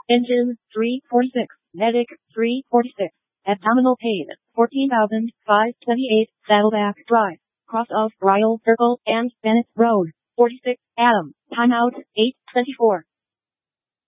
Engine, 346. Medic, 346. Abdominal pain, 14,528. Saddleback Drive, cross of Royal Circle and Bennett Road, 46. Adam, timeout, 8:24.